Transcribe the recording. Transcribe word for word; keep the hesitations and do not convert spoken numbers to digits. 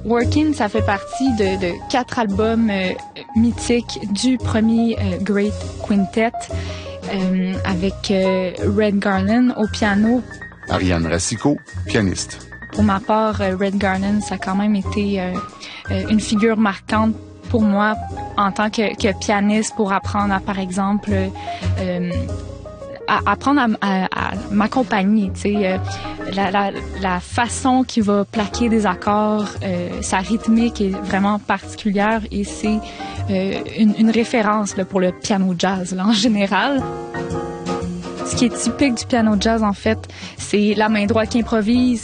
Workin', ça fait partie de, de quatre albums euh, mythiques du premier euh, Great Quintet euh, avec euh, Red Garland au piano. Ariane Racicot, pianiste. Pour ma part, euh, Red Garland, ça a quand même été euh, euh, une figure marquante pour moi en tant que, que pianiste pour apprendre à, par exemple, euh, à apprendre à, à, à m'accompagner, tu sais, euh, la, la, la façon qu'il va plaquer des accords, euh, sa rythmique est vraiment particulière et c'est euh, une, une référence là, pour le piano jazz là, en général. Ce qui est typique du piano jazz, en fait, c'est la main droite qui improvise,